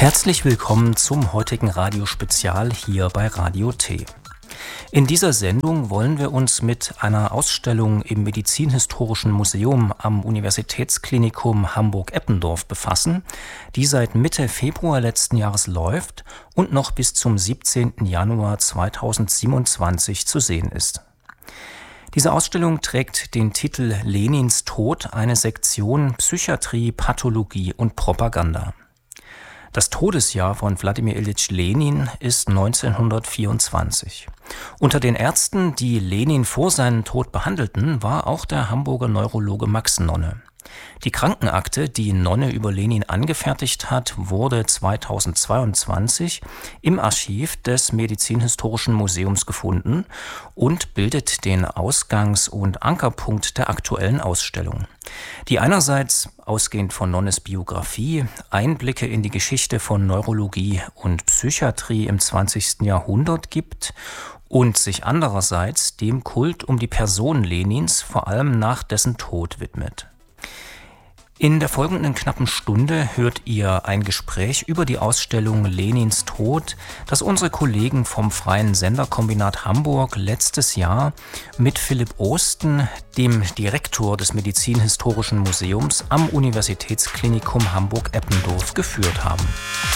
Herzlich willkommen zum heutigen Radiospezial hier bei Radio T. In dieser Sendung wollen wir uns mit einer Ausstellung im Medizinhistorischen Museum am Universitätsklinikum Hamburg-Eppendorf befassen, die seit Mitte Februar letzten Jahres läuft und noch bis zum 17. Januar 2027 zu sehen ist. Diese Ausstellung trägt den Titel Lenins Tod, eine Sektion Psychiatrie, Pathologie und Propaganda. Das Todesjahr von Wladimir Iljitsch Lenin ist 1924. Unter den Ärzten, die Lenin vor seinem Tod behandelten, war auch der Hamburger Neurologe Max Nonne. Die Krankenakte, die Nonne über Lenin angefertigt hat, wurde 2022 im Archiv des Medizinhistorischen Museums gefunden und bildet den Ausgangs- und Ankerpunkt der aktuellen Ausstellung, die einerseits, ausgehend von Nonnes Biografie, Einblicke in die Geschichte von Neurologie und Psychiatrie im 20. Jahrhundert gibt und sich andererseits dem Kult um die Person Lenins, vor allem nach dessen Tod, widmet. In der folgenden knappen Stunde hört ihr ein Gespräch über die Ausstellung Lenins Tod, das unsere Kollegen vom Freien Senderkombinat Hamburg letztes Jahr mit Philipp Osten, dem Direktor des Medizinhistorischen Museums am Universitätsklinikum Hamburg-Eppendorf, geführt haben.